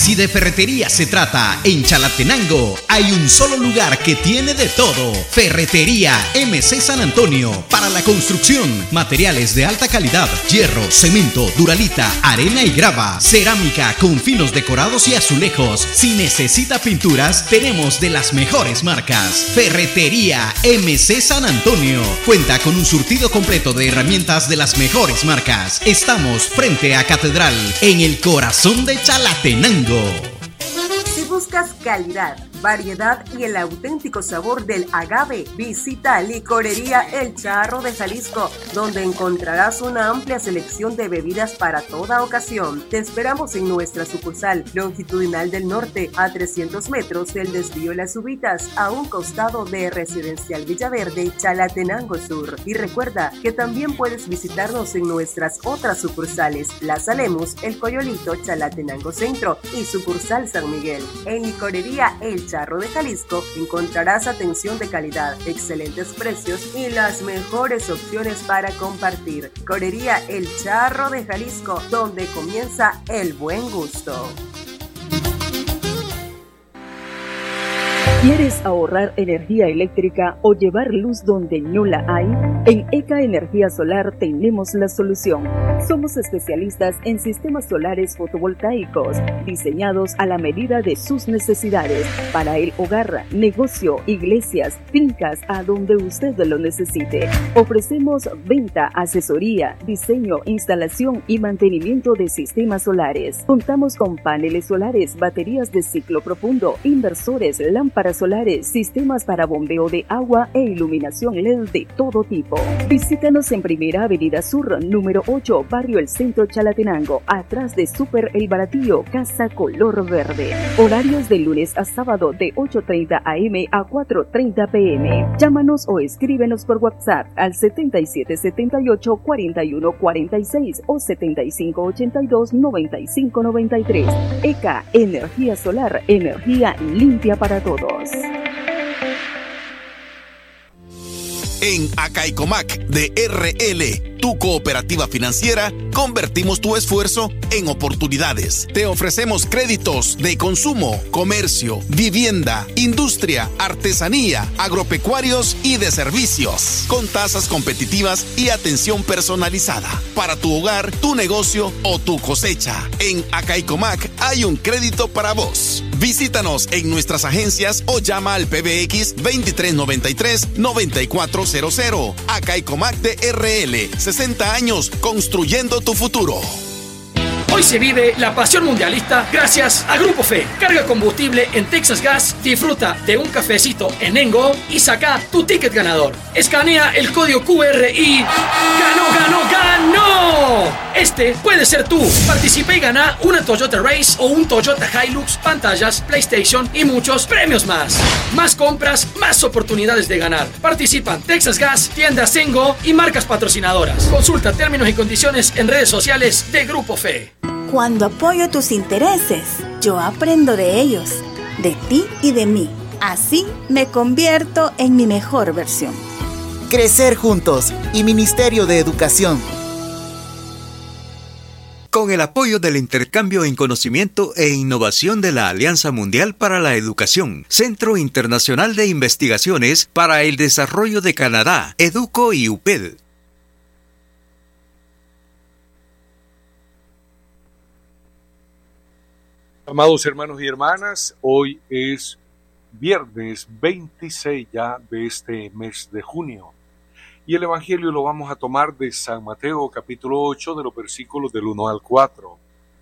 Si de ferretería se trata, en Chalatenango hay un solo lugar que tiene de todo. Ferretería MC San Antonio. Para la construcción, materiales de alta calidad, hierro, cemento, duralita, arena y grava, cerámica con finos decorados y azulejos. Si necesita pinturas, tenemos de las mejores marcas. Ferretería MC San Antonio. Cuenta con un surtido completo de herramientas de las mejores marcas. Estamos frente a Catedral, en el corazón de Chalatenango. Si buscas calidad, variedad y el auténtico sabor del agave, visita Licorería El Charro de Jalisco, donde encontrarás una amplia selección de bebidas para toda ocasión. Te esperamos en nuestra sucursal longitudinal del norte, a 300 metros del desvío Las Ubitas, a un costado de Residencial Villaverde, Chalatenango Sur. Y recuerda que también puedes visitarnos en nuestras otras sucursales, Las Alemos, El Coyolito, Chalatenango Centro y sucursal San Miguel. En Licorería El Charro de Jalisco encontrarás atención de calidad, excelentes precios y las mejores opciones para compartir. Licorería El Charro de Jalisco, donde comienza el buen gusto. ¿Quieres ahorrar energía eléctrica o llevar luz donde no la hay? En ECA Energía Solar tenemos la solución. Somos especialistas en sistemas solares fotovoltaicos, diseñados a la medida de sus necesidades, para el hogar, negocio, iglesias, fincas, a donde usted lo necesite. Ofrecemos venta, asesoría, diseño, instalación y mantenimiento de sistemas solares. Contamos con paneles solares, baterías de ciclo profundo, inversores, lámparas solares, sistemas para bombeo de agua e iluminación LED de todo tipo. Visítanos en Primera Avenida Sur, número 8, Barrio El Centro, Chalatenango, atrás de Super El Baratillo, casa color verde. Horarios de lunes a sábado de 8:30 a.m. a 4:30 p.m. Llámanos o escríbenos por WhatsApp al 7778-4146 o 7582-9593. ECA Energía Solar, energía limpia para todos. En Acaicomac de RL, tu cooperativa financiera, convertimos tu esfuerzo en oportunidades. Te ofrecemos créditos de consumo, comercio, vivienda, industria, artesanía, agropecuarios y de servicios, con tasas competitivas y atención personalizada para tu hogar, tu negocio o tu cosecha. En Acaicomac hay un crédito para vos. Visítanos en nuestras agencias o llama al PBX 2393-9400. Acaicomac de RL, 60 años construyendo tu futuro. Hoy se vive la pasión mundialista gracias a Grupo Fe. Carga combustible en Texas Gas, disfruta de un cafecito en Engo y saca tu ticket ganador. Escanea el código QR y ¡ganó, ganó, ganó! Este puede ser tú. Participa y gana una Toyota Race o un Toyota Hilux, pantallas, PlayStation y muchos premios más. Más compras, más oportunidades de ganar. Participan Texas Gas, tiendas Engo y marcas patrocinadoras. Consulta términos y condiciones en redes sociales de Grupo Fe. Cuando apoyo tus intereses, yo aprendo de ellos, de ti y de mí. Así me convierto en mi mejor versión. Crecer juntos y Ministerio de Educación. Con el apoyo del intercambio en conocimiento e innovación de la Alianza Mundial para la Educación, Centro Internacional de Investigaciones para el Desarrollo de Canadá, EDUCO y UPED. Amados hermanos y hermanas, hoy es viernes 26 ya de este mes de junio y el Evangelio lo vamos a tomar de San Mateo capítulo 8 de los versículos del 1 al 4.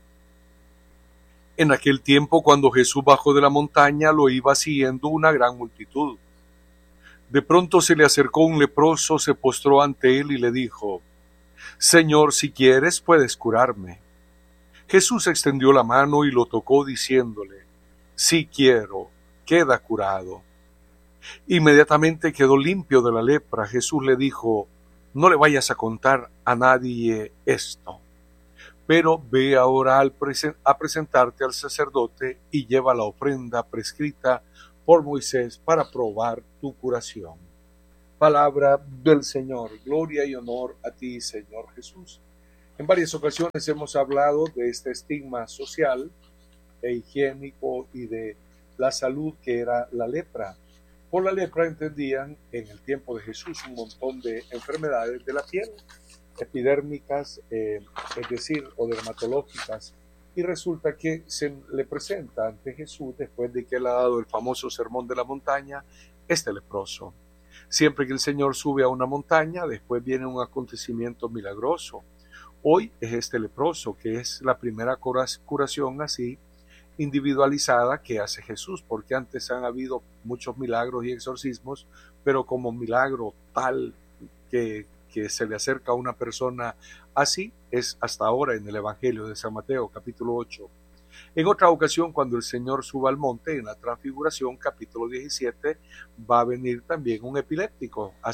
En aquel tiempo, cuando Jesús bajó de la montaña, lo iba siguiendo una gran multitud. De pronto se le acercó un leproso, se postró ante él y le dijo: Señor, si quieres, puedes curarme. Jesús extendió la mano y lo tocó diciéndole: Sí quiero, queda curado. Inmediatamente quedó limpio de la lepra. Jesús le dijo: No le vayas a contar a nadie esto, pero ve ahora a presentarte al sacerdote y lleva la ofrenda prescrita por Moisés para probar tu curación. Palabra del Señor. Gloria y honor a ti, Señor Jesús. En varias ocasiones hemos hablado de este estigma social e higiénico y de la salud que era la lepra. Por la lepra entendían en el tiempo de Jesús un montón de enfermedades de la piel, epidérmicas, es decir, o dermatológicas, y resulta que se le presenta ante Jesús, después de que él ha dado el famoso sermón de la montaña, este leproso. Siempre que el Señor sube a una montaña, después viene un acontecimiento milagroso. Hoy es este leproso, que es la primera curación así individualizada que hace Jesús, porque antes han habido muchos milagros y exorcismos, pero como milagro tal que se le acerca a una persona así, es hasta ahora en el Evangelio de San Mateo, capítulo 8. En otra ocasión, cuando el Señor suba al monte, en la transfiguración, capítulo 17, va a venir también un epiléptico a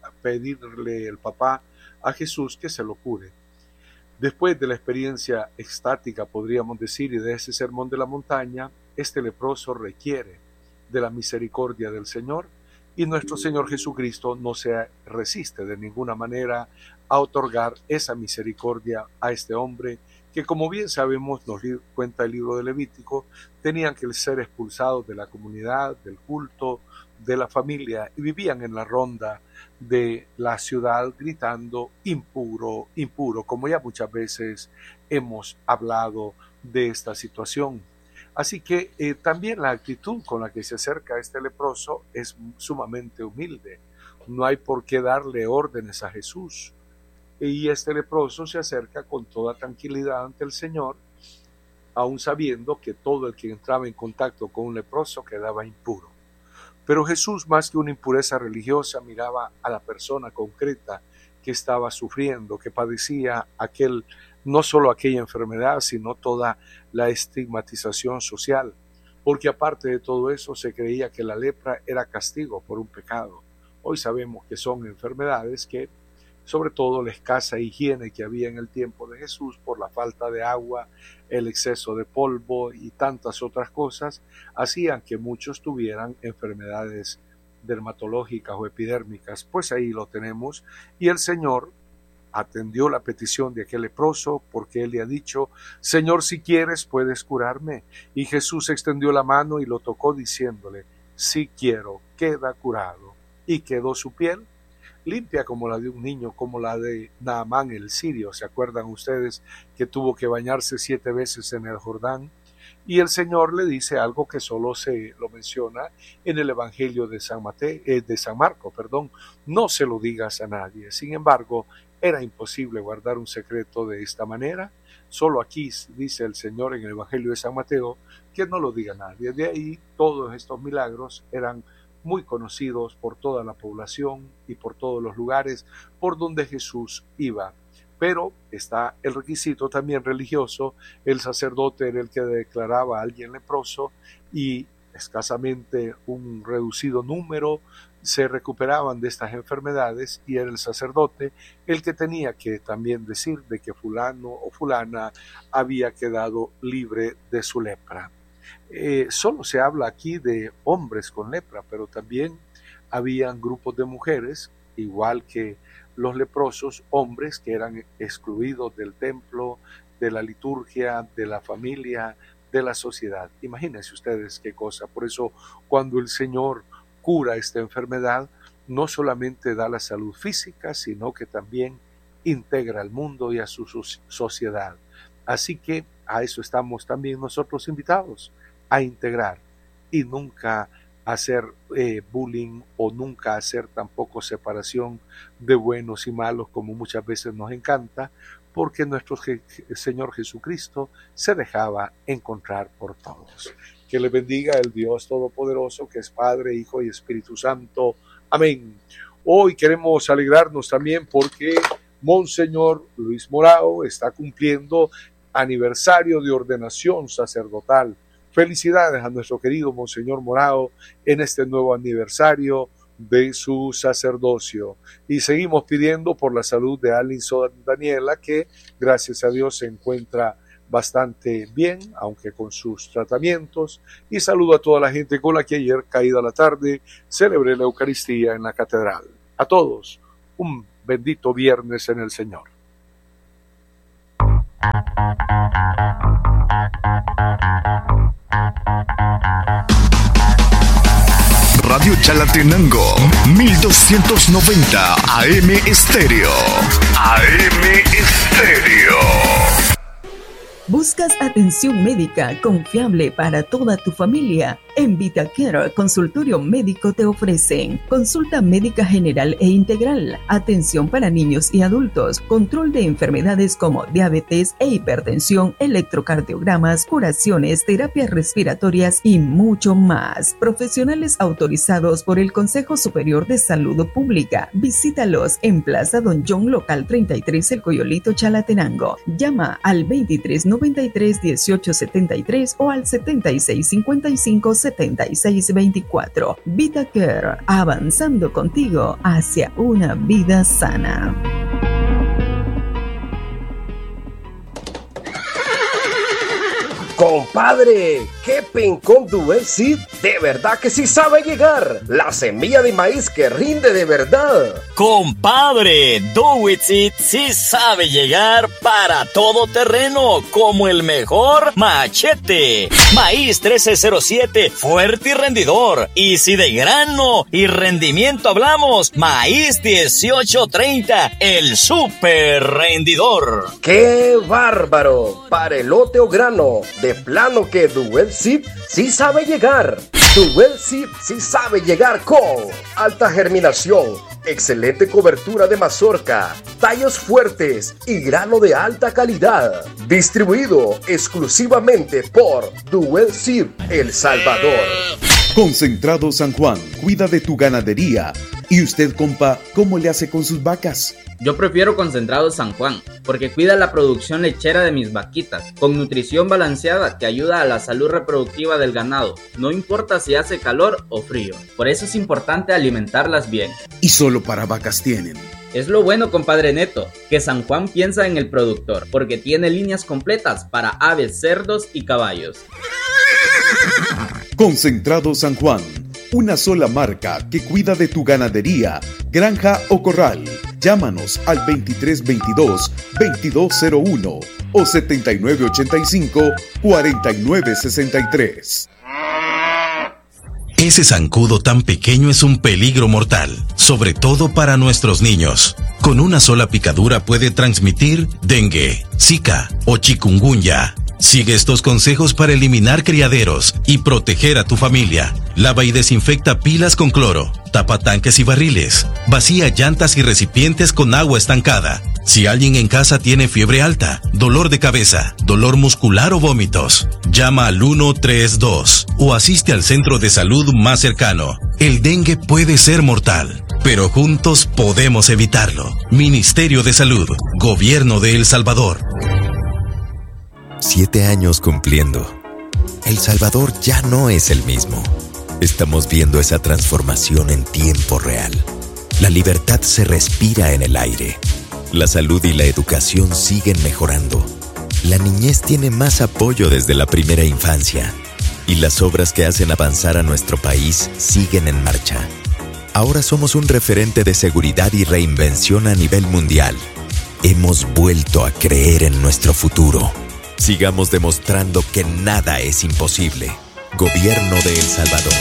pedirle el papá a Jesús que se lo cure. Después de la experiencia extática, podríamos decir, y de ese sermón de la montaña, este leproso requiere de la misericordia del Señor, y nuestro Señor Jesucristo no se resiste de ninguna manera a otorgar esa misericordia a este hombre que, como bien sabemos, nos cuenta el libro de Levítico, tenían que ser expulsados de la comunidad, del culto, de la familia, y vivían en la ronda de la ciudad gritando impuro, impuro, como ya muchas veces hemos hablado de esta situación. Así que también la actitud con la que se acerca este leproso es sumamente humilde. No hay por qué darle órdenes a Jesús. Y este leproso se acerca con toda tranquilidad ante el Señor, aun sabiendo que todo el que entraba en contacto con un leproso quedaba impuro. Pero Jesús, más que una impureza religiosa, miraba a la persona concreta que estaba sufriendo, que padecía no solo aquella enfermedad, sino toda la estigmatización social, porque aparte de todo eso se creía que la lepra era castigo por un pecado. Hoy sabemos que son enfermedades que, sobre todo la escasa higiene que había en el tiempo de Jesús por la falta de agua, el exceso de polvo y tantas otras cosas, hacían que muchos tuvieran enfermedades dermatológicas o epidérmicas. Pues ahí lo tenemos, y el Señor atendió la petición de aquel leproso, porque él le ha dicho: Señor, si quieres puedes curarme. Y Jesús extendió la mano y lo tocó diciéndole: si quiero, queda curado. Y quedó su piel limpia como la de un niño, como la de Naamán el sirio. ¿Se acuerdan ustedes que tuvo que bañarse 7 veces en el Jordán? Y el Señor le dice algo que solo se lo menciona en el Evangelio de San Marcos. No se lo digas a nadie. Sin embargo, era imposible guardar un secreto de esta manera. Solo aquí dice el Señor en el Evangelio de San Mateo que no lo diga nadie. De ahí todos estos milagros eran muy conocidos por toda la población y por todos los lugares por donde Jesús iba. Pero está el requisito también religioso. El sacerdote era el que declaraba a alguien leproso, y escasamente un reducido número se recuperaban de estas enfermedades, y era el sacerdote el que tenía que también decir de que fulano o fulana había quedado libre de su lepra. Solo se habla aquí de hombres con lepra, pero también habían grupos de mujeres, igual que los leprosos, hombres que eran excluidos del templo, de la liturgia, de la familia, de la sociedad. Imagínense ustedes qué cosa. Por eso, cuando el Señor cura esta enfermedad, no solamente da la salud física, sino que también integra al mundo y a su sociedad. Así que a eso estamos también nosotros invitados, a integrar, y nunca hacer bullying, o nunca hacer tampoco separación de buenos y malos, como muchas veces nos encanta, porque nuestro Señor Jesucristo se dejaba encontrar por todos. Que le bendiga el Dios Todopoderoso, que es Padre, Hijo y Espíritu Santo. Amén. Hoy queremos alegrarnos también porque Monseñor Luis Morao está cumpliendo aniversario de ordenación sacerdotal. Felicidades a nuestro querido Monseñor Morao en este nuevo aniversario de su sacerdocio. Y seguimos pidiendo por la salud de Alinson Daniela, que gracias a Dios se encuentra bastante bien, aunque con sus tratamientos. Y saludo a toda la gente con la que ayer, caída la tarde, celebré la Eucaristía en la catedral. A todos, un bendito viernes en el Señor. Chalatenango, 1290 AM Estéreo. AM Estéreo. ¿Buscas atención médica confiable para toda tu familia? En VitaCare Consultorio Médico te ofrecen consulta médica general e integral, atención para niños y adultos, control de enfermedades como diabetes e hipertensión, electrocardiogramas, curaciones, terapias respiratorias y mucho más. Profesionales autorizados por el Consejo Superior de Salud Pública. Visítalos en Plaza Don John, local 33, El Coyolito, Chalatenango. Llama al 2393 1873 o al 7655 7624. VitaCare, avanzando contigo hacia una vida sana. Compadre, qué pencón Dual Seed, de verdad que sí sabe llegar. La semilla de maíz que rinde de verdad. Compadre, Dual Seed sí sabe llegar para todo terreno, como el mejor machete. Maíz 1307, fuerte y rendidor. Y si de grano y rendimiento hablamos, maíz 1830, el super rendidor. ¡Qué bárbaro! Para elote o grano, de plano que Dual Seed sí sabe llegar. Dual Seed sí sabe llegar con alta germinación, excelente cobertura de mazorca, tallos fuertes y grano de alta calidad. Distribuido exclusivamente por Dual Seed El Salvador. Concentrado San Juan, cuida de tu ganadería. ¿Y usted, compa, cómo le hace con sus vacas? Yo prefiero Concentrado San Juan, porque cuida la producción lechera de mis vaquitas, con nutrición balanceada que ayuda a la salud reproductiva del ganado, no importa si hace calor o frío. Por eso es importante alimentarlas bien. ¿Y solo para vacas tienen? Es lo bueno, compadre Neto, que San Juan piensa en el productor, porque tiene líneas completas para aves, cerdos y caballos. Concentrado San Juan, una sola marca que cuida de tu ganadería, granja o corral. Llámanos al 2322-2201 o 7985-4963. Ese zancudo tan pequeño es un peligro mortal, sobre todo para nuestros niños. Con una sola picadura puede transmitir dengue, zika o chikungunya. Sigue estos consejos para eliminar criaderos y proteger a tu familia. Lava y desinfecta pilas con cloro, tapa tanques y barriles, vacía llantas y recipientes con agua estancada. Si alguien en casa tiene fiebre alta, dolor de cabeza, dolor muscular o vómitos, llama al 132 o asiste al centro de salud más cercano. El dengue puede ser mortal, pero juntos podemos evitarlo. Ministerio de Salud, Gobierno de El Salvador. 7 años cumpliendo. El Salvador ya no es el mismo. Estamos viendo esa transformación en tiempo real. La libertad se respira en el aire. La salud y la educación siguen mejorando. La niñez tiene más apoyo desde la primera infancia. Y las obras que hacen avanzar a nuestro país siguen en marcha. Ahora somos un referente de seguridad y reinvención a nivel mundial. Hemos vuelto a creer en nuestro futuro. Sigamos demostrando que nada es imposible. Gobierno de El Salvador.